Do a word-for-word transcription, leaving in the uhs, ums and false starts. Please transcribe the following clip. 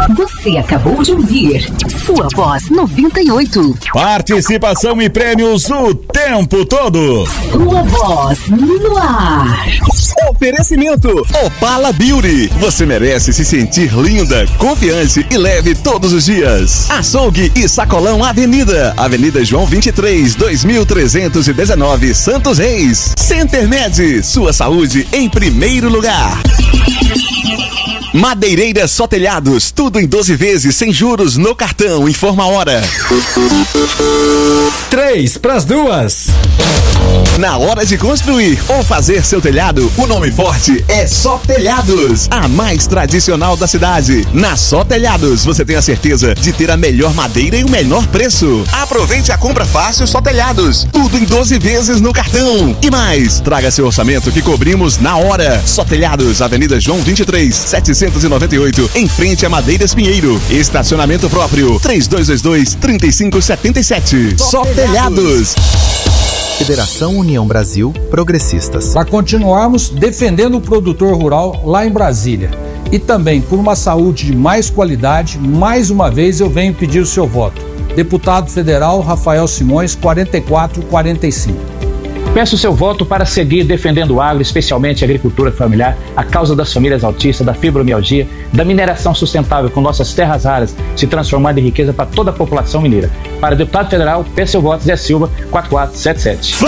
Você acabou de ouvir Sua Voz noventa e oito. Participação e prêmios o tempo todo. Sua Voz no ar. Oferecimento Opala Beauty. Você merece se sentir linda, confiante e leve todos os dias. Açougue e Sacolão Avenida. Avenida João vinte e três, dois mil trezentos e dezenove, Santos Reis. Center Med. Sua saúde em primeiro lugar. Madeireira Só Telhados, tudo em doze vezes sem juros no cartão. Informa a hora. Três pras duas. Na hora de construir ou fazer seu telhado, o nome forte é Só Telhados, a mais tradicional da cidade. Na Só Telhados, você tem a certeza de ter a melhor madeira e o menor preço. Aproveite a compra fácil Só Telhados, tudo em doze vezes no cartão. E mais, traga seu orçamento que cobrimos na hora. Só Telhados, Avenida João vinte e três, setecentos e noventa e oito, em frente a Madeiras Pinheiro. Estacionamento próprio, três dois dois dois, três cinco sete sete. Só Telhados. Federação União Brasil Progressistas. Para continuarmos defendendo o produtor rural lá em Brasília e também por uma saúde de mais qualidade, mais uma vez eu venho pedir o seu voto. Deputado Federal Rafael Simões, quarenta e quatro quarenta e cinco. Peço o seu voto para seguir defendendo o agro, especialmente a agricultura familiar, a causa das famílias autistas, da fibromialgia, da mineração sustentável, com nossas terras raras se transformando em riqueza para toda a população mineira. Para deputado federal, peço seu voto, Zé Silva, quatro quatro sete sete.